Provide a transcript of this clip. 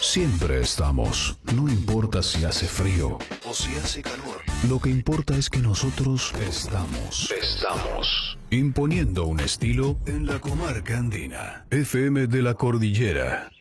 Siempre estamos, no importa si hace frío o si hace calor. Lo que importa es que nosotros estamos. Imponiendo un estilo en la comarca andina. FM de la Cordillera.